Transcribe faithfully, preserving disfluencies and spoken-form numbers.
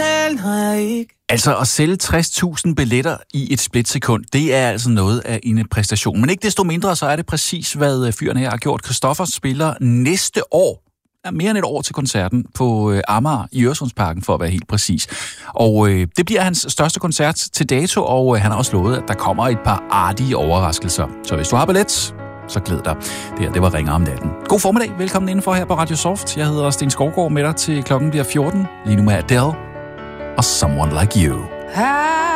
betaler ikke. Altså at sælge tres tusind billetter i et splitsekund, det er altså noget af en præstation. Men ikke desto mindre, så er det præcis, hvad fyren her har gjort. Christoffer spiller næste år, er mere end et år til koncerten på øh, Amager i Øresundsparken, for at være helt præcis. Og øh, det bliver hans største koncert til dato, og øh, han har også lovet, at der kommer et par artige overraskelser. Så hvis du har billet, så glæd dig. Det her, det var Ringer om natten. God formiddag, velkommen indenfor her på Radio Soft. Jeg hedder Sten Skovgaard med dig til klokken bliver fjorten. Lige nu med Adele og Someone Like You.